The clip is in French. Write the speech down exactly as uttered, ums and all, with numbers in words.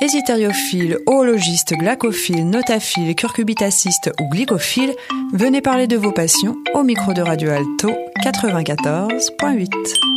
Hésitériophile, oologiste, glaucophile, notaphile, curcubitaciste ou glycophile, venez parler de vos passions au micro de Radio Alto quatre-vingt-quatorze point huit.